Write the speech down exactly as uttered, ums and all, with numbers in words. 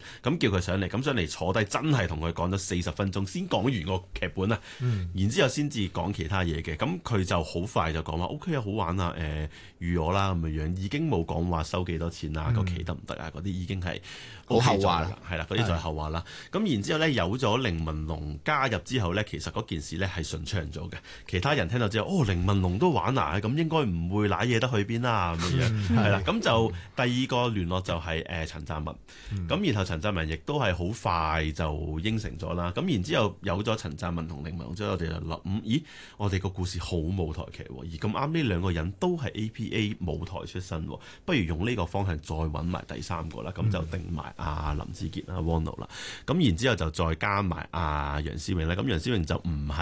咁叫佢上嚟，咁上嚟坐低真係同佢講咗四十分鐘，先講完個劇本啊， 嗯、 然之後先至講其他嘢嘅。咁佢就好快就講話 O K 啊，好玩啊，誒、呃、預我啦咁嘅樣，已經冇講話收幾多錢啊，個、嗯、期得唔得啊，嗰啲已經係好後話啦， 係啦，嗰啲就係後話啦。咁然之後咧，有咗凌文龍加入之後咧，其實嗰件事咧係順暢咗嘅。其他人聽到之後，哦，凌文龍都玩啊，咁應該唔會瀨嘢得去邊啦咁樣，係啦。咁就第二個聯絡就係誒陳湛文，咁、嗯、然後陳湛文亦都係好快就應承咗啦。咁然之後有咗陳湛文同凌文龍之後，我哋就諗，咦，我哋個故事好舞台劇喎，而咁啱呢兩個人都係 A P A 舞台出身，不如用呢個方向再揾埋第三個啦。咁就定埋阿林志傑啦、Wono 啦，咁然之後就再加埋阿楊思穎啦。咁楊思穎就唔係